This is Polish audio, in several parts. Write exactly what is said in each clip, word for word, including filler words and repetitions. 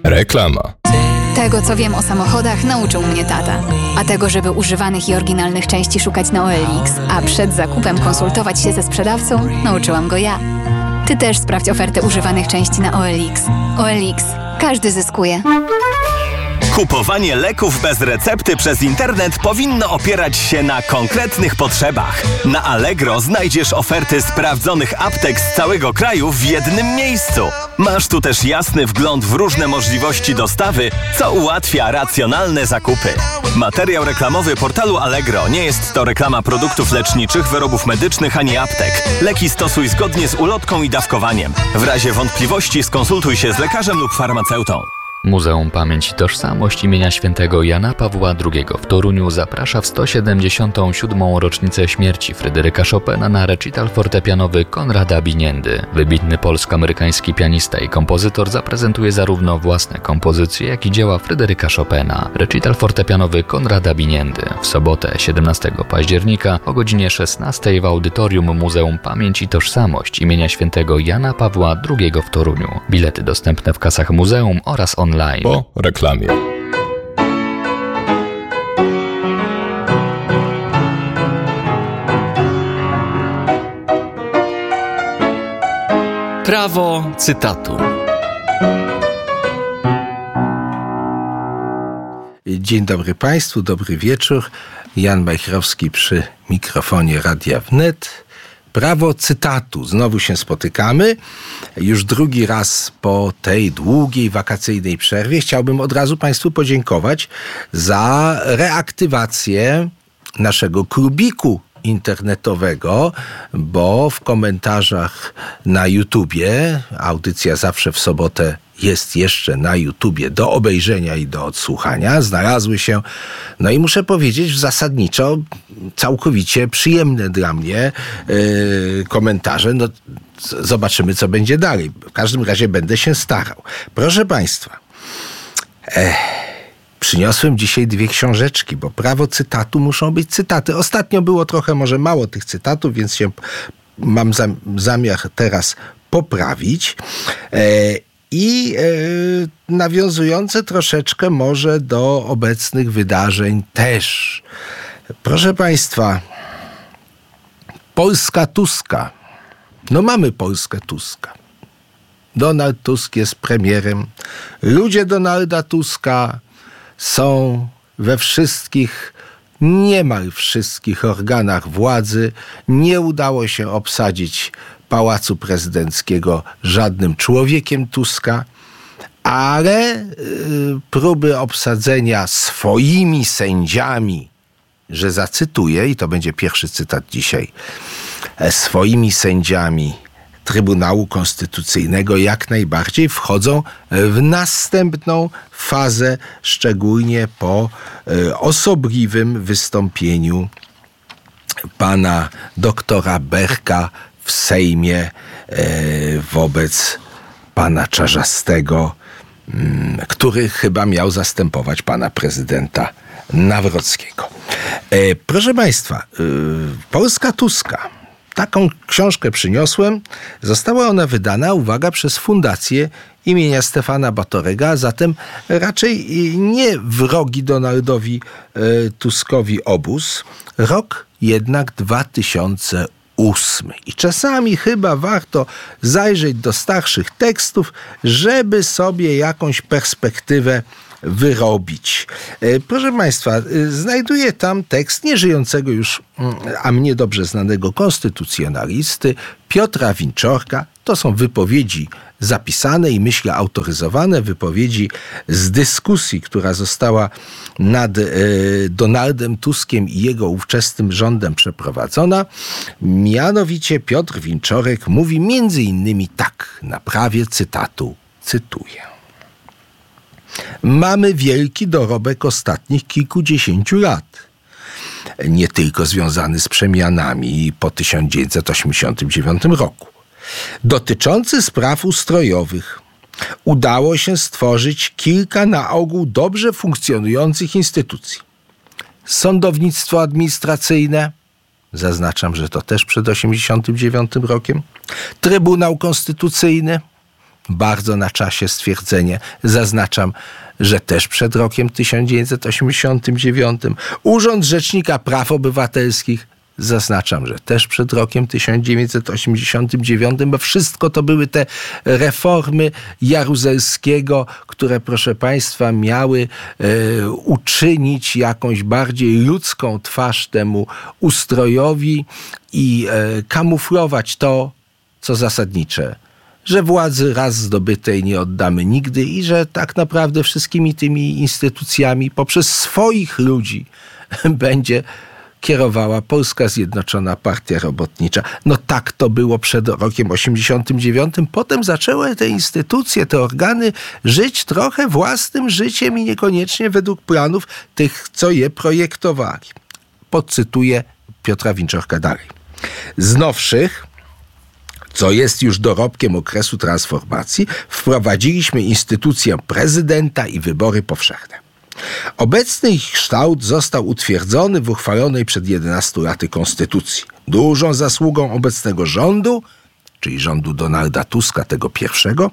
Reklama. Tego, co wiem o samochodach, nauczył mnie tata. A tego, żeby używanych i oryginalnych części szukać na O L X, a przed zakupem konsultować się ze sprzedawcą, nauczyłam go ja. Ty też sprawdź ofertę używanych części na O L X. O L X. Każdy zyskuje. Kupowanie leków bez recepty przez internet powinno opierać się na konkretnych potrzebach. Na Allegro znajdziesz oferty sprawdzonych aptek z całego kraju w jednym miejscu. Masz tu też jasny wgląd w różne możliwości dostawy, co ułatwia racjonalne zakupy. Materiał reklamowy portalu Allegro nie jest to reklama produktów leczniczych, wyrobów medycznych ani aptek. Leki stosuj zgodnie z ulotką i dawkowaniem. W razie wątpliwości skonsultuj się z lekarzem lub farmaceutą. Muzeum Pamięć i Tożsamość imienia świętego Jana Pawła drugiego w Toruniu zaprasza w sto siedemdziesiątą siódmą rocznicę śmierci Fryderyka Chopina na recital fortepianowy Konrada Biniendy. Wybitny polsko-amerykański pianista i kompozytor zaprezentuje zarówno własne kompozycje, jak i dzieła Fryderyka Chopina. Recital fortepianowy Konrada Biniendy w sobotę siedemnastego października o godzinie szesnastej w audytorium Muzeum Pamięć i Tożsamość imienia świętego Jana Pawła drugiego w Toruniu. Bilety dostępne w kasach muzeum oraz online. Po reklamie. Prawo cytatu. Dzień dobry Państwu, dobry wieczór. Jan Majchrowski przy mikrofonie Radia Wnet. Prawo cytatu. Znowu się spotykamy. Już drugi raz po tej długiej wakacyjnej przerwie. Chciałbym od razu Państwu podziękować za reaktywację naszego klubiku internetowego, bo w komentarzach na YouTubie, audycja zawsze w sobotę jest jeszcze na YouTubie do obejrzenia i do odsłuchania, znalazły się, no i muszę powiedzieć, zasadniczo całkowicie przyjemne dla mnie yy, komentarze. No, z- zobaczymy, co będzie dalej. W każdym razie będę się starał. Proszę Państwa, eh, przyniosłem dzisiaj dwie książeczki, bo prawo cytatu muszą być cytaty. Ostatnio było trochę może mało tych cytatów, więc się mam zam- zamiar teraz poprawić. Eh, I e, nawiązujące troszeczkę może do obecnych wydarzeń też. Proszę Państwa, Polska Tuska. No mamy Polskę Tuska. Donald Tusk jest premierem. Ludzie Donalda Tuska są we wszystkich, niemal wszystkich organach władzy. Nie udało się obsadzić Pałacu Prezydenckiego żadnym człowiekiem Tuska, ale y, próby obsadzenia swoimi sędziami, że zacytuję, i to będzie pierwszy cytat dzisiaj, swoimi sędziami Trybunału Konstytucyjnego jak najbardziej wchodzą w następną fazę, szczególnie po y, osobliwym wystąpieniu pana doktora Berka w Sejmie e, wobec pana Czarzastego, m, który chyba miał zastępować pana prezydenta Nawrockiego. E, proszę Państwa, e, Polska Tuska. Taką książkę przyniosłem. Została ona wydana, uwaga, przez Fundację imienia Stefana Batorego, a zatem raczej nie wrogi Donaldowi e, Tuskowi obóz. Rok jednak dwa tysiące ósmy. I czasami chyba warto zajrzeć do starszych tekstów, żeby sobie jakąś perspektywę wyrobić. Proszę Państwa, znajduję tam tekst nieżyjącego już, a mnie dobrze znanego konstytucjonalisty Piotra Winczorka. To są wypowiedzi zapisane i myślę autoryzowane, wypowiedzi z dyskusji, która została nad e, Donaldem Tuskiem i jego ówczesnym rządem przeprowadzona. Mianowicie Piotr Winczorek mówi między innymi tak, na prawie cytatu, cytuję. Mamy wielki dorobek ostatnich kilkudziesięciu lat. Nie tylko związany z przemianami po tysiąc dziewięćset osiemdziesiątym dziewiątym roku. Dotyczący spraw ustrojowych. Udało się stworzyć kilka na ogół dobrze funkcjonujących instytucji. Sądownictwo administracyjne, zaznaczam, że to też przed osiemdziesiątym dziewiątym rokiem. Trybunał Konstytucyjny, bardzo na czasie stwierdzenie. Zaznaczam, że też przed rokiem tysiąc dziewięćset osiemdziesiątym dziewiątym. Urząd Rzecznika Praw Obywatelskich. Zaznaczam, że też przed rokiem tysiąc dziewięćset osiemdziesiątym dziewiątym, bo wszystko to były te reformy Jaruzelskiego, które, proszę Państwa, miały e, uczynić jakąś bardziej ludzką twarz temu ustrojowi i e, kamuflować to, co zasadnicze, że władzy raz zdobytej nie oddamy nigdy i że tak naprawdę wszystkimi tymi instytucjami poprzez swoich ludzi będzie kierowała Polska Zjednoczona Partia Robotnicza. No tak to było przed rokiem osiemdziesiątym dziewiątym. Potem zaczęły te instytucje, te organy żyć trochę własnym życiem i niekoniecznie według planów tych, co je projektowali. Podcytuję Piotra Winczorka dalej. Z nowszych, co jest już dorobkiem okresu transformacji, wprowadziliśmy instytucję prezydenta i wybory powszechne. Obecny ich kształt został utwierdzony w uchwalonej przed jedenastoma laty Konstytucji. Dużą zasługą obecnego rządu, czyli rządu Donalda Tuska, tego pierwszego,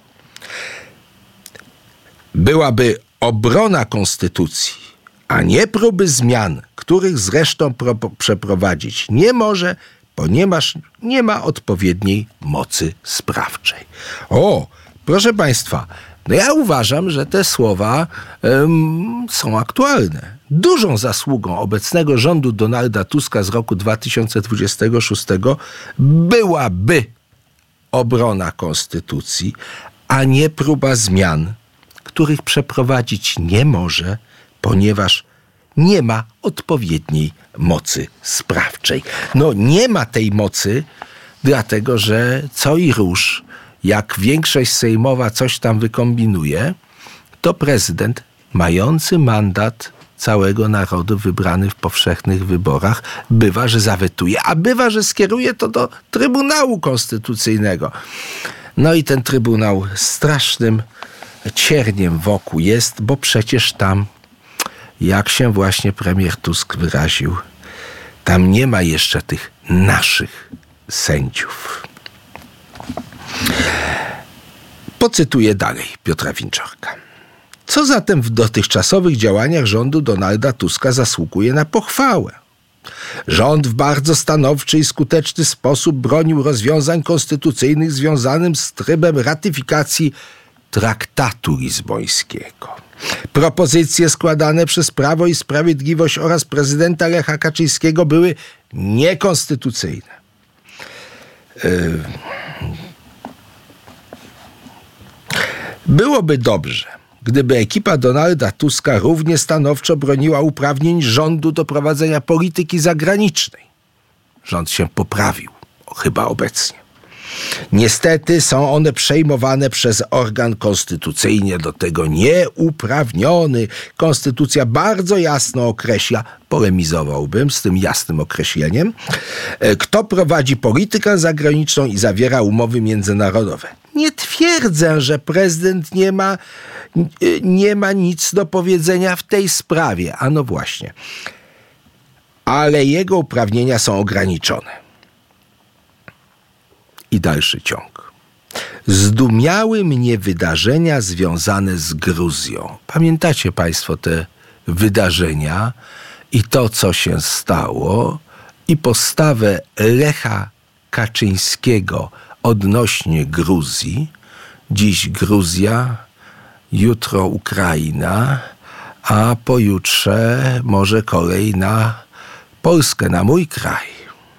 byłaby obrona Konstytucji, a nie próby zmian, których zresztą pro- przeprowadzić nie może, ponieważ nie ma odpowiedniej mocy sprawczej. O, proszę Państwa, no ja uważam, że te słowa um, są aktualne. Dużą zasługą obecnego rządu Donalda Tuska z roku dwa tysiące dwudziestego szóstego byłaby obrona Konstytucji, a nie próba zmian, których przeprowadzić nie może, ponieważ nie ma odpowiedniej mocy sprawczej. No nie ma tej mocy, dlatego że co i róż, jak większość sejmowa coś tam wykombinuje, to prezydent mający mandat całego narodu wybrany w powszechnych wyborach bywa, że zawetuje, a bywa, że skieruje to do Trybunału Konstytucyjnego. No i ten Trybunał strasznym cierniem wokół jest, bo przecież tam, jak się właśnie premier Tusk wyraził, tam nie ma jeszcze tych naszych sędziów. Pocytuję dalej Piotra Winczorka. Co zatem w dotychczasowych działaniach rządu Donalda Tuska zasługuje na pochwałę? Rząd w bardzo stanowczy i skuteczny sposób bronił rozwiązań konstytucyjnych związanych z trybem ratyfikacji Traktatu Lizbońskiego. Propozycje składane przez Prawo i Sprawiedliwość oraz prezydenta Lecha Kaczyńskiego były niekonstytucyjne. Yy... Byłoby dobrze, gdyby ekipa Donalda Tuska równie stanowczo broniła uprawnień rządu do prowadzenia polityki zagranicznej. Rząd się poprawił, chyba obecnie. Niestety są one przejmowane przez organ konstytucyjnie do tego nieuprawniony. Konstytucja bardzo jasno określa, polemizowałbym z tym jasnym określeniem, kto prowadzi politykę zagraniczną i zawiera umowy międzynarodowe. Nie twierdzę, że prezydent nie ma, nie ma nic do powiedzenia w tej sprawie. A no właśnie. Ale jego uprawnienia są ograniczone. I dalszy ciąg. Zdumiały mnie wydarzenia związane z Gruzją. Pamiętacie Państwo te wydarzenia i to, co się stało, i postawę Lecha Kaczyńskiego odnośnie Gruzji. Dziś Gruzja, jutro Ukraina, a pojutrze może kolej na Polskę, na mój kraj.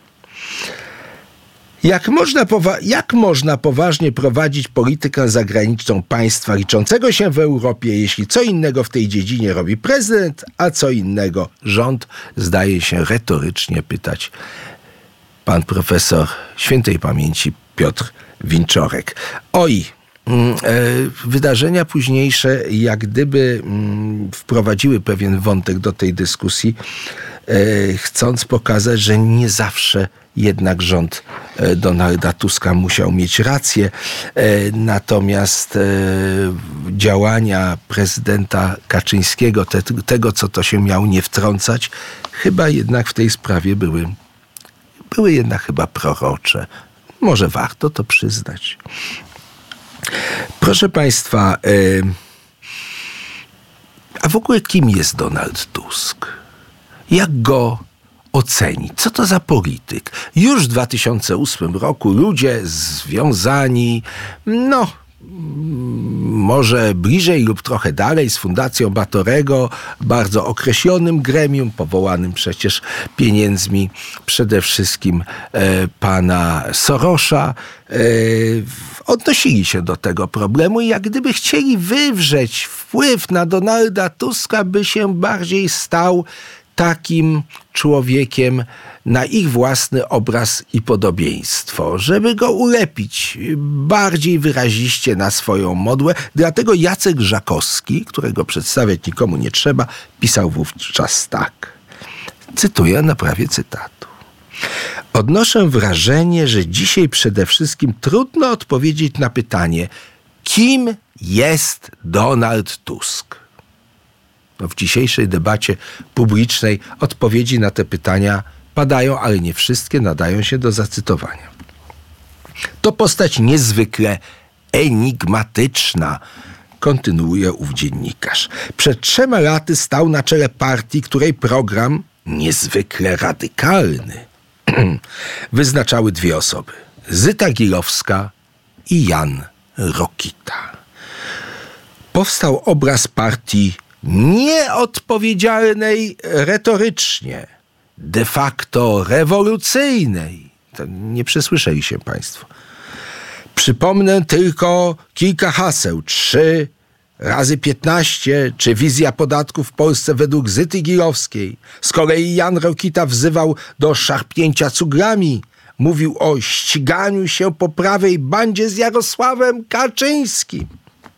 Jak można, powa- jak można poważnie prowadzić politykę zagraniczną państwa liczącego się w Europie, jeśli co innego w tej dziedzinie robi prezydent, a co innego rząd? Zdaje się retorycznie pytać pan profesor świętej pamięci Piotr Winczorek. Oj, wydarzenia późniejsze jak gdyby wprowadziły pewien wątek do tej dyskusji, chcąc pokazać, że nie zawsze jednak rząd Donalda Tuska musiał mieć rację. Natomiast działania prezydenta Kaczyńskiego, te, tego co to się miał nie wtrącać, chyba jednak w tej sprawie były, były jednak chyba prorocze. Może warto to przyznać. Proszę Państwa, yy, a w ogóle kim jest Donald Tusk? Jak go ocenić? Co to za polityk? Już w dwa tysiące ósmym roku ludzie związani, no, może bliżej lub trochę dalej z Fundacją Batorego, bardzo określonym gremium, powołanym przecież pieniędzmi przede wszystkim e, pana Sorosza, e, odnosili się do tego problemu i jak gdyby chcieli wywrzeć wpływ na Donalda Tuska, by się bardziej stał takim człowiekiem na ich własny obraz i podobieństwo, żeby go ulepić bardziej wyraziście na swoją modłę. Dlatego Jacek Żakowski, którego przedstawiać nikomu nie trzeba, pisał wówczas tak. Cytuję na prawie cytatu. Odnoszę wrażenie, że dzisiaj przede wszystkim trudno odpowiedzieć na pytanie, kim jest Donald Tusk? No, w dzisiejszej debacie publicznej odpowiedzi na te pytania padają, ale nie wszystkie nadają się do zacytowania. To postać niezwykle enigmatyczna, kontynuuje ów dziennikarz. Przed trzema laty stał na czele partii, której program niezwykle radykalny wyznaczały dwie osoby. Zyta Gilowska i Jan Rokita. Powstał obraz partii nieodpowiedzialnej retorycznie, de facto rewolucyjnej. To nie przesłyszeli się Państwo. Przypomnę tylko kilka haseł. Trzy razy piętnaście, czy wizja podatków w Polsce według Zyty Gilowskiej. Z kolei Jan Rokita wzywał do szarpnięcia cugrami. Mówił o ściganiu się po prawej bandzie z Jarosławem Kaczyńskim.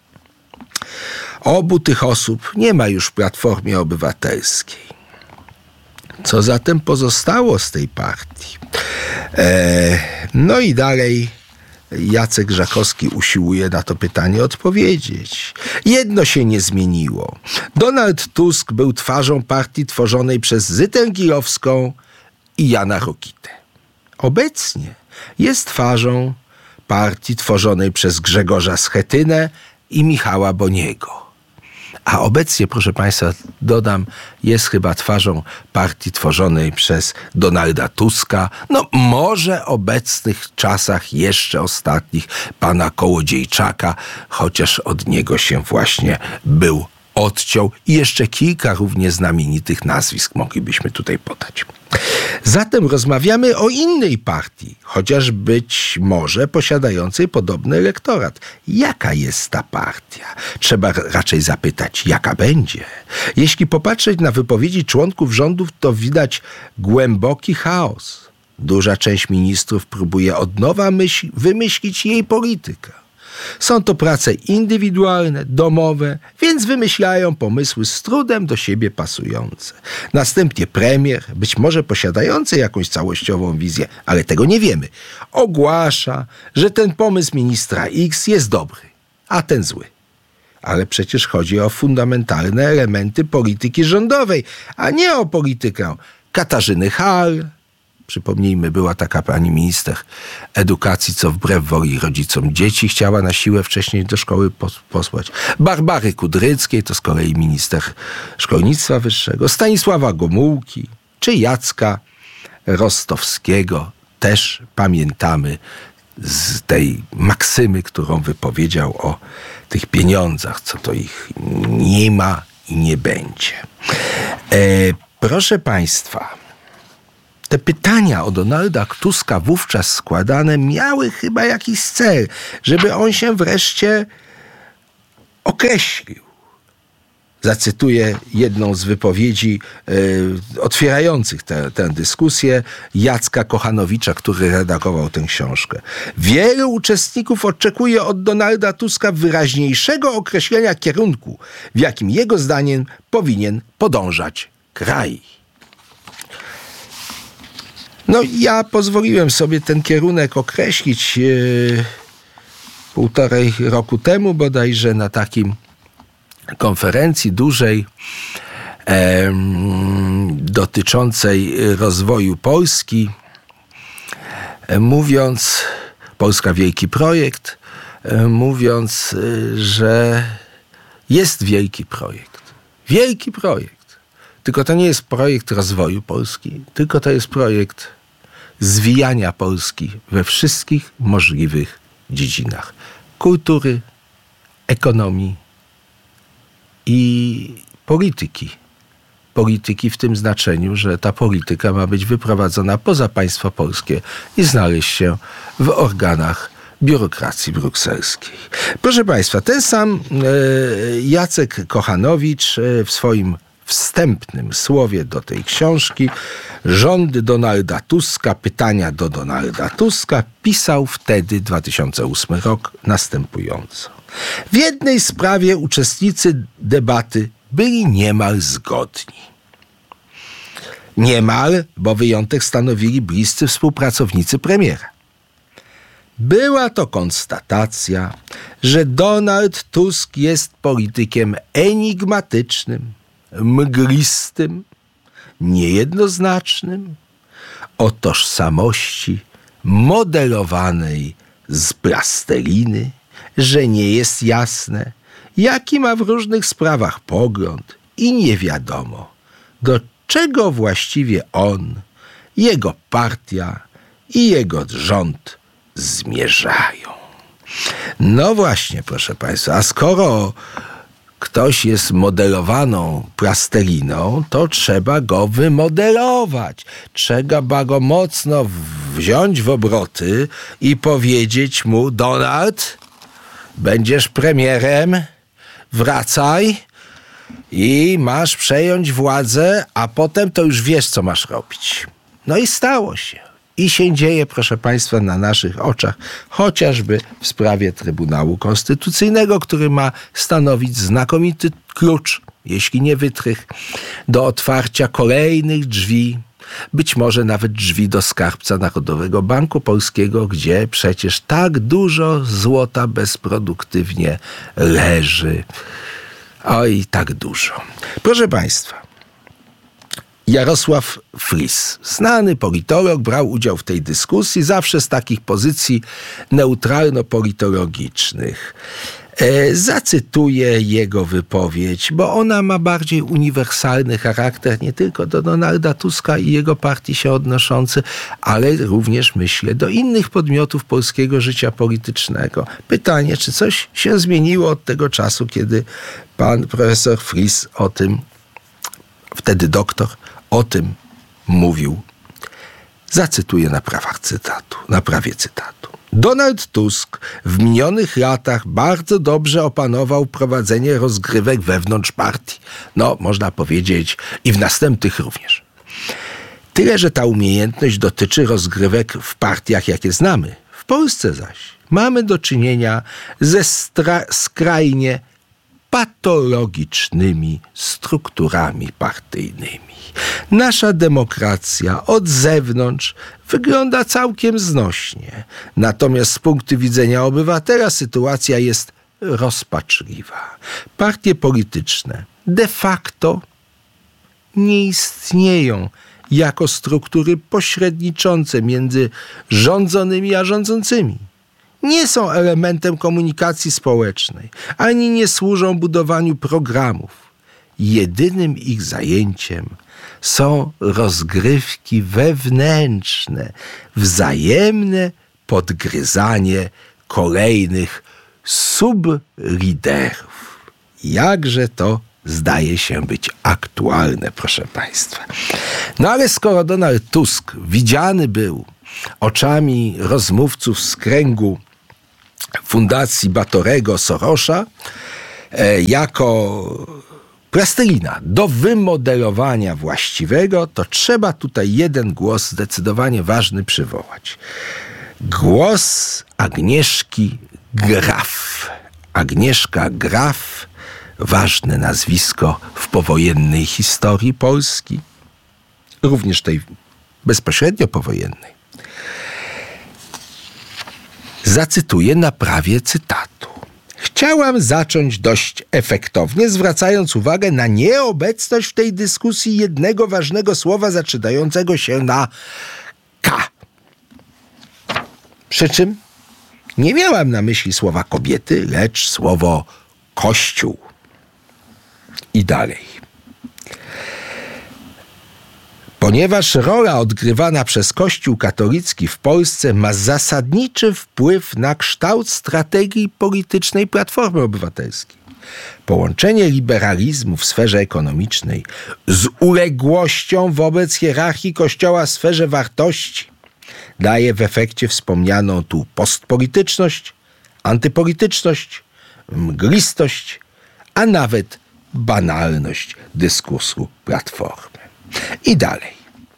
Obu tych osób nie ma już w Platformie Obywatelskiej. Co zatem pozostało z tej partii? Eee, no i dalej Jacek Żakowski usiłuje na to pytanie odpowiedzieć. Jedno się nie zmieniło. Donald Tusk był twarzą partii tworzonej przez Zytę Gilowską i Jana Rokitę. Obecnie jest twarzą partii tworzonej przez Grzegorza Schetynę i Michała Boniego. A obecnie, proszę Państwa, dodam, jest chyba twarzą partii tworzonej przez Donalda Tuska, no może w obecnych czasach jeszcze ostatnich pana Kołodziejczaka, chociaż od niego się właśnie był odciął i jeszcze kilka równie znamienitych nazwisk moglibyśmy tutaj podać. Zatem rozmawiamy o innej partii, chociaż być może posiadającej podobny elektorat. Jaka jest ta partia? Trzeba raczej zapytać, jaka będzie. Jeśli popatrzeć na wypowiedzi członków rządów, to widać głęboki chaos. Duża część ministrów próbuje od nowa myśl, wymyślić jej politykę. Są to prace indywidualne, domowe, więc wymyślają pomysły z trudem do siebie pasujące. Następnie premier, być może posiadający jakąś całościową wizję, ale tego nie wiemy, ogłasza, że ten pomysł ministra X jest dobry, a ten zły. Ale przecież chodzi o fundamentalne elementy polityki rządowej, a nie o politykę Katarzyny Hall. Przypomnijmy, była taka pani minister edukacji, co wbrew woli rodzicom dzieci chciała na siłę wcześniej do szkoły posłać. Barbary Kudryckiej, to z kolei minister szkolnictwa wyższego. Stanisława Gomułki, czy Jacka Rostowskiego. Też pamiętamy z tej maksymy, którą wypowiedział o tych pieniądzach, co to ich nie ma i nie będzie. E, proszę Państwa, te pytania o Donalda Tuska wówczas składane miały chyba jakiś cel, żeby on się wreszcie określił. Zacytuję jedną z wypowiedzi y, otwierających te, tę dyskusję Jacka Kochanowicza, który redagował tę książkę. Wielu uczestników oczekuje od Donalda Tuska wyraźniejszego określenia kierunku, w jakim jego zdaniem powinien podążać kraj. No ja pozwoliłem sobie ten kierunek określić yy, półtorej roku temu bodajże na takim konferencji dużej e, dotyczącej rozwoju Polski, e, mówiąc Polska Wielki Projekt, mówiąc, że jest wielki projekt. Wielki projekt. Tylko to nie jest projekt rozwoju Polski, tylko to jest projekt zwijania Polski we wszystkich możliwych dziedzinach. Kultury, ekonomii i polityki. Polityki w tym znaczeniu, że ta polityka ma być wyprowadzona poza państwo polskie i znaleźć się w organach biurokracji brukselskiej. Proszę Państwa, ten sam e, Jacek Kochanowicz e, w swoim wstępnym słowie do tej książki Rządy Donalda Tuska, pytania do Donalda Tuska pisał wtedy, dwa tysiące ósmy rok, następująco. W jednej sprawie uczestnicy debaty byli niemal zgodni. Niemal, bo wyjątek stanowili bliscy współpracownicy premiera. Była to konstatacja, że Donald Tusk jest politykiem enigmatycznym, mglistym, niejednoznacznym, o tożsamości modelowanej z plasteliny, że nie jest jasne, jaki ma w różnych sprawach pogląd i nie wiadomo, do czego właściwie on, jego partia i jego rząd zmierzają. No właśnie, proszę Państwa, a skoro ktoś jest modelowaną plasteliną, to trzeba go wymodelować. Trzeba go mocno wziąć w obroty i powiedzieć mu: Donald, będziesz premierem, wracaj i masz przejąć władzę, a potem to już wiesz, co masz robić. No i stało się. I się dzieje, proszę Państwa, na naszych oczach, chociażby w sprawie Trybunału Konstytucyjnego, który ma stanowić znakomity klucz, jeśli nie wytrych, do otwarcia kolejnych drzwi, być może nawet drzwi do skarbca Narodowego Banku Polskiego, gdzie przecież tak dużo złota bezproduktywnie leży. Oj, tak dużo. Proszę Państwa, Jarosław Flis, znany politolog, brał udział w tej dyskusji, zawsze z takich pozycji neutralno-politologicznych. E, zacytuję jego wypowiedź, bo ona ma bardziej uniwersalny charakter, nie tylko do Donalda Tuska i jego partii się odnoszący, ale również, myślę, do innych podmiotów polskiego życia politycznego. Pytanie, czy coś się zmieniło od tego czasu, kiedy pan profesor Flis o tym, wtedy doktor, o tym mówił. Zacytuję na prawach cytatu, na prawie cytatu. Donald Tusk w minionych latach bardzo dobrze opanował prowadzenie rozgrywek wewnątrz partii. No, można powiedzieć, i w następnych również. Tyle, że ta umiejętność dotyczy rozgrywek w partiach, jakie znamy. W Polsce zaś mamy do czynienia ze stra- skrajnie patologicznymi strukturami partyjnymi. Nasza demokracja od zewnątrz wygląda całkiem znośnie. Natomiast z punktu widzenia obywatela sytuacja jest rozpaczliwa. Partie polityczne de facto nie istnieją jako struktury pośredniczące między rządzonymi a rządzącymi. Nie są elementem komunikacji społecznej, ani nie służą budowaniu programów. Jedynym ich zajęciem są rozgrywki wewnętrzne, wzajemne podgryzanie kolejnych subliderów. Jakże to zdaje się być aktualne, proszę Państwa. No ale skoro Donald Tusk widziany był oczami rozmówców z kręgu Fundacji Batorego Sorosza e, jako plastelina do wymodelowania właściwego, to trzeba tutaj jeden głos zdecydowanie ważny przywołać. Głos Agnieszki Graf. Agnieszka Graf, ważne nazwisko w powojennej historii Polski, również tej bezpośrednio powojennej. Zacytuję na prawie cytatu. Chciałam zacząć dość efektownie, zwracając uwagę na nieobecność w tej dyskusji jednego ważnego słowa zaczynającego się na K. Przy czym Nie miałam na myśli słowa kobiety, lecz słowo Kościół. I dalej. Ponieważ rola odgrywana przez Kościół katolicki w Polsce ma zasadniczy wpływ na kształt strategii politycznej Platformy Obywatelskiej. Połączenie liberalizmu w sferze ekonomicznej z uległością wobec hierarchii Kościoła w sferze wartości daje w efekcie wspomnianą tu postpolityczność, antypolityczność, mglistość, a nawet banalność dyskursu Platformy. I dalej.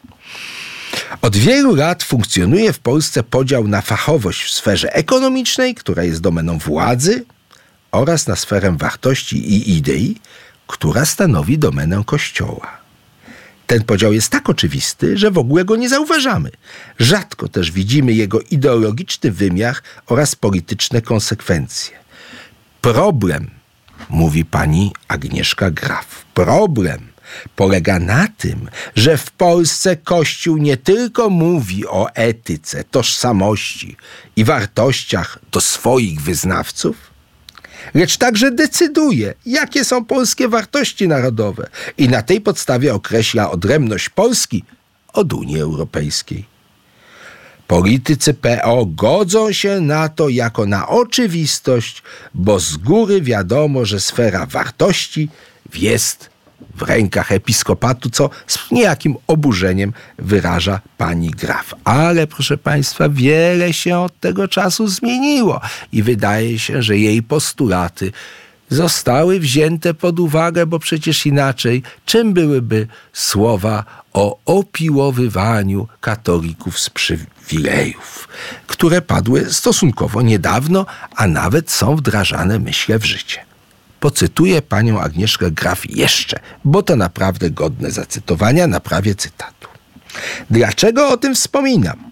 Od wielu lat funkcjonuje w Polsce podział na fachowość w sferze ekonomicznej, która jest domeną władzy, oraz na sferę wartości i idei, która stanowi domenę Kościoła. Ten podział jest tak oczywisty, że w ogóle go nie zauważamy. Rzadko też widzimy jego ideologiczny wymiar oraz polityczne konsekwencje. Problem, mówi pani Agnieszka Graf, problem polega na tym, że w Polsce Kościół nie tylko mówi o etyce, tożsamości i wartościach do swoich wyznawców, lecz także decyduje, jakie są polskie wartości narodowe i na tej podstawie określa odrębność Polski od Unii Europejskiej. Politycy P O godzą się na to jako na oczywistość, bo z góry wiadomo, że sfera wartości jest w rękach episkopatu, co z niejakim oburzeniem wyraża pani Graf. Ale proszę państwa, wiele się od tego czasu zmieniło i wydaje się, że jej postulaty zostały wzięte pod uwagę, bo przecież inaczej czym byłyby słowa o opiłowywaniu katolików z przywilejów, które padły stosunkowo niedawno, a nawet są wdrażane, myślę, w życie. Pocytuję panią Agnieszkę Graf jeszcze, bo to naprawdę godne zacytowania na prawie cytatu. Dlaczego o tym wspominam?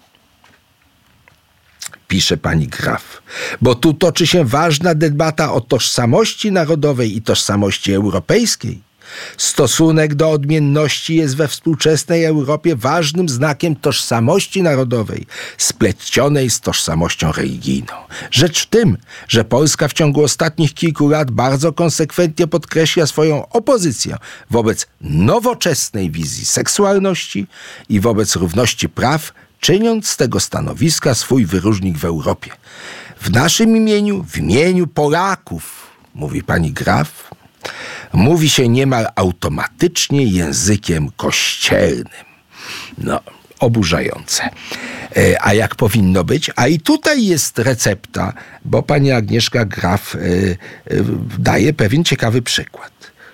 Pisze pani Graf, bo tu toczy się ważna debata o tożsamości narodowej i tożsamości europejskiej. Stosunek do odmienności jest we współczesnej Europie ważnym znakiem tożsamości narodowej, splecionej z tożsamością religijną. Rzecz w tym, że Polska w ciągu ostatnich kilku lat bardzo konsekwentnie podkreśla swoją opozycję wobec nowoczesnej wizji seksualności i wobec równości praw, czyniąc z tego stanowiska swój wyróżnik w Europie. W naszym imieniu, w imieniu Polaków, mówi pani Graf, mówi się niemal automatycznie językiem kościelnym. No, oburzające. E, a jak powinno być? A i tutaj jest recepta, bo pani Agnieszka Graf e, e, daje pewien ciekawy przykład.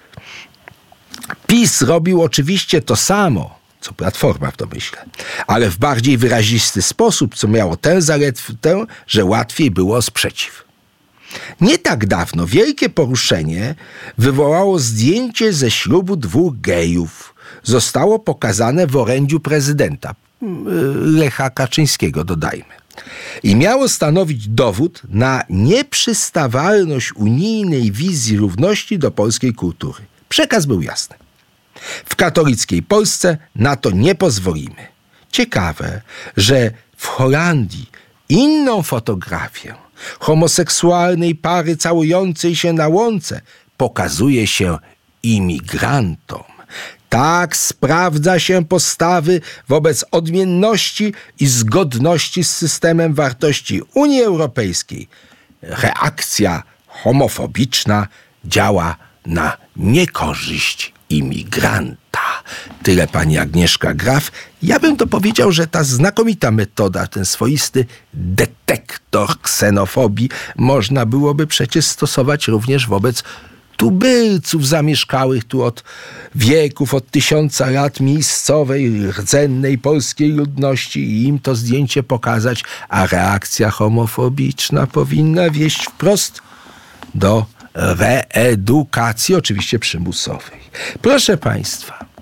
PiS robił oczywiście to samo, co Platforma w domyśle, ale w bardziej wyrazisty sposób, co miało tę zaletę, że łatwiej było o sprzeciw. Nie tak dawno wielkie poruszenie wywołało zdjęcie ze ślubu dwóch gejów. Zostało pokazane w orędziu prezydenta, Lecha Kaczyńskiego, dodajmy. I miało stanowić dowód na nieprzystawalność unijnej wizji równości do polskiej kultury. Przekaz był jasny. W katolickiej Polsce na to nie pozwolimy. Ciekawe, że w Holandii inną fotografię homoseksualnej pary całującej się na łące pokazuje się imigrantom. Tak sprawdza się postawy wobec odmienności i zgodności z systemem wartości Unii Europejskiej. Reakcja homofobiczna działa na niekorzyść imigranta. Tyle pani Agnieszka Graf. Ja bym to powiedział, że ta znakomita metoda, ten swoisty detektor ksenofobii można byłoby przecież stosować również wobec tubylców zamieszkałych tu od wieków, od tysiąca lat miejscowej, rdzennej polskiej ludności i im to zdjęcie pokazać, a reakcja homofobiczna powinna wieść wprost do reedukacji, oczywiście przymusowej. Proszę państwa,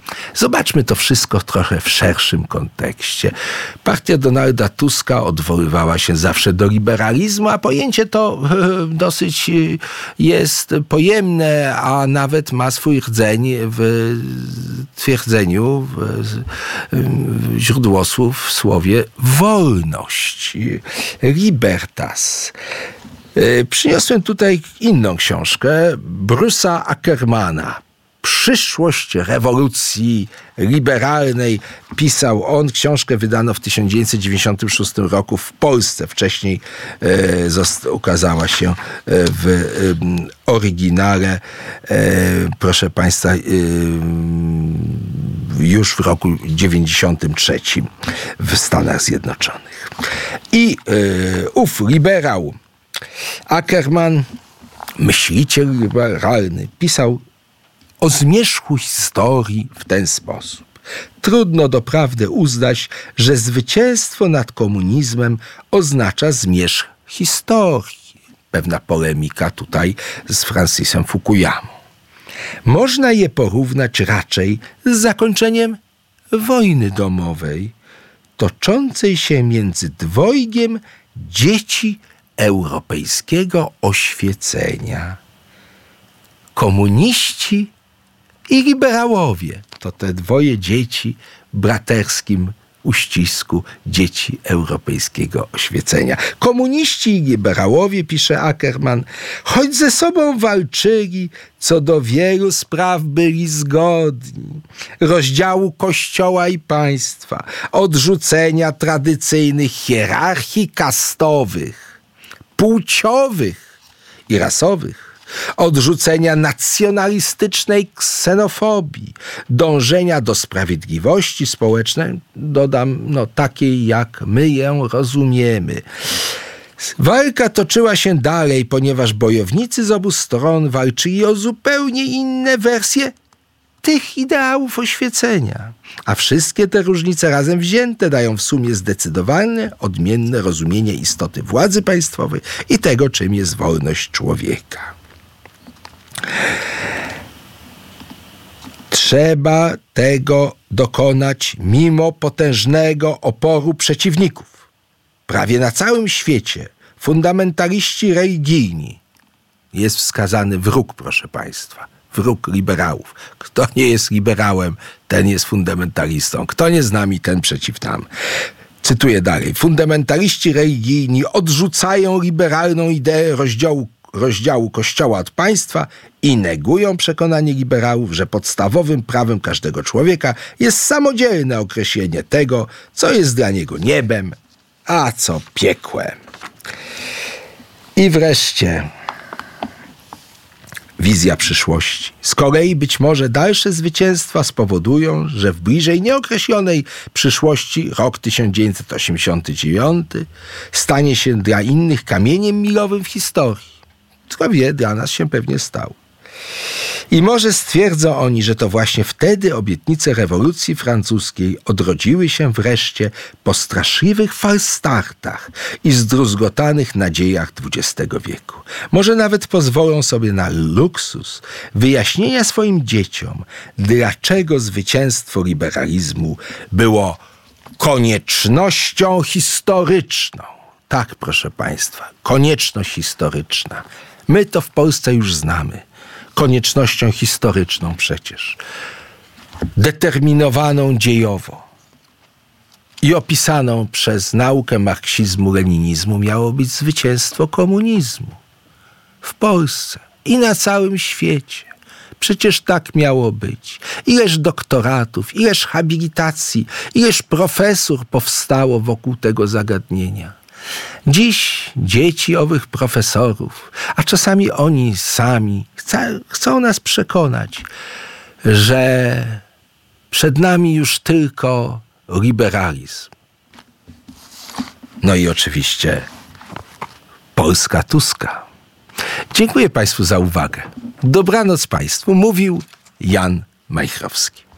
Zobaczmy to wszystko trochę w szerszym kontekście. Partia Donalda Tuska odwoływała się zawsze do liberalizmu, a pojęcie to dosyć jest pojemne, a nawet ma swój rdzeń w twierdzeniu, w źródłosłów w słowie wolność. Libertas. Przyniosłem tutaj inną książkę Bruce'a Ackermana. Przyszłość rewolucji liberalnej. Pisał on. Książkę wydano w tysiąc dziewięćset dziewięćdziesiątym szóstym roku w Polsce. Wcześniej e, zost- ukazała się e, w e, oryginale, e, proszę Państwa, e, już w roku dziewięćdziesiątym trzecim w Stanach Zjednoczonych. I e, ów liberał Ackerman, myśliciel liberalny, pisał o zmierzchu historii w ten sposób. Trudno doprawdy uznać, że zwycięstwo nad komunizmem oznacza zmierzch historii. Pewna polemika tutaj z Francisem Fukuyamą. Można je porównać raczej z zakończeniem wojny domowej, toczącej się między dwojgiem dzieci europejskiego oświecenia. Komuniści i liberałowie to te dwoje dzieci w braterskim uścisku dzieci europejskiego oświecenia. Komuniści i liberałowie, pisze Ackerman, choć ze sobą walczyli, co do wielu spraw byli zgodni. Rozdziału kościoła i państwa, odrzucenia tradycyjnych hierarchii kastowych, płciowych i rasowych, odrzucenia nacjonalistycznej ksenofobii, dążenia do sprawiedliwości społecznej, dodam, no takiej jak my ją rozumiemy. Walka toczyła się dalej, ponieważ bojownicy z obu stron walczyli o zupełnie inne wersje tych ideałów oświecenia. A wszystkie te różnice razem wzięte dają w sumie zdecydowanie odmienne rozumienie istoty władzy państwowej i tego, czym jest wolność człowieka. Trzeba tego dokonać mimo potężnego oporu przeciwników. Prawie na całym świecie fundamentaliści religijni, jest wskazany wróg, proszę Państwa, wróg liberałów. Kto nie jest liberałem, ten jest fundamentalistą. Kto nie z nami, ten przeciw nam. Cytuję dalej. Fundamentaliści religijni odrzucają liberalną ideę rozdziału rozdziału Kościoła od państwa i negują przekonanie liberałów, że podstawowym prawem każdego człowieka jest samodzielne określenie tego, co jest dla niego niebem, a co piekłem. I wreszcie wizja przyszłości. Z kolei być może dalsze zwycięstwa spowodują, że w bliżej nieokreślonej przyszłości rok tysiąc dziewięćset osiemdziesiąty dziewiąty stanie się dla innych kamieniem milowym w historii. Kto wie, dla nas się pewnie stał. I może stwierdzą oni, że to właśnie wtedy obietnice rewolucji francuskiej odrodziły się wreszcie po straszliwych falstartach i zdruzgotanych nadziejach dwudziestego wieku. Może nawet pozwolą sobie na luksus wyjaśnienia swoim dzieciom, dlaczego zwycięstwo liberalizmu było koniecznością historyczną. Tak, proszę Państwa, konieczność historyczna. My to w Polsce już znamy. Koniecznością historyczną przecież. Determinowaną dziejowo i opisaną przez naukę marksizmu-leninizmu miało być zwycięstwo komunizmu. W Polsce i na całym świecie. Przecież tak miało być. Ileż doktoratów, ileż habilitacji, ileż profesur powstało wokół tego zagadnienia. Dziś dzieci owych profesorów, a czasami oni sami chca, chcą nas przekonać, że przed nami już tylko liberalizm. No i oczywiście Polska Tuska. Dziękuję Państwu za uwagę. Dobranoc Państwu, mówił Jan Majchrowski.